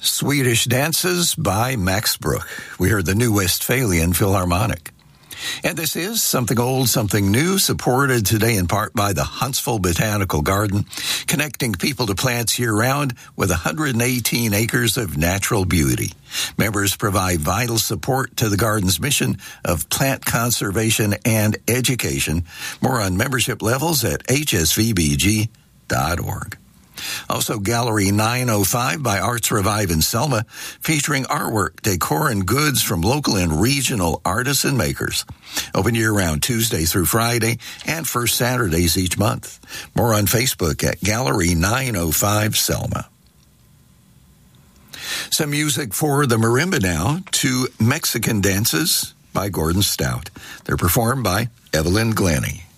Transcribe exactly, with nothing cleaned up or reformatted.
Swedish Dances by Max Bruch. We heard the New Westphalian Philharmonic. And this is Something Old, Something New, supported today in part by the Huntsville Botanical Garden, connecting people to plants year-round with one hundred eighteen acres of natural beauty. Members provide vital support to the garden's mission of plant conservation and education. More on membership levels at h s v b g dot org. Also, Gallery nine oh five by Arts Revive in Selma, featuring artwork, decor, and goods from local and regional artists and makers. Open year-round Tuesday through Friday and first Saturdays each month. More on Facebook at Gallery nine oh five Selma. Some music for the marimba now, to Mexican Dances by Gordon Stout. They're performed by Evelyn Glennie.